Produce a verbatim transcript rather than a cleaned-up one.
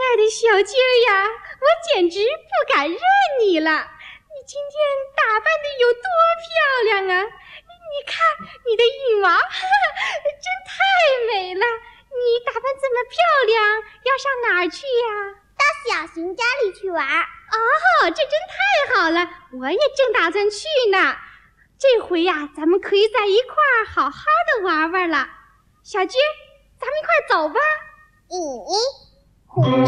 爱的小鸡儿呀，我简直不敢认你了。你今天打扮的有多漂亮啊！你看你的羽毛，哈哈，真太美了。你打扮这么漂亮，要上哪儿去呀？ 到小熊家里去玩。 哦，这真太好了，我也正打算去呢。这回呀，咱们可以在一块儿好好的玩玩了。小鸡，咱们一块儿走吧。 咦，虎